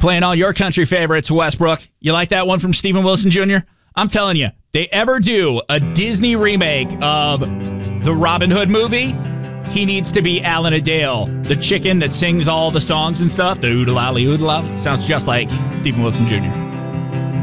Playing all your country favorites, Westbrook. You like that one from Stephen Wilson Jr.? I'm telling you, they ever do a Disney remake of the Robin Hood movie, he needs to be Alan Adale, the chicken that sings all the songs and stuff. The oodalali oodalali. Sounds just like Stephen Wilson Jr.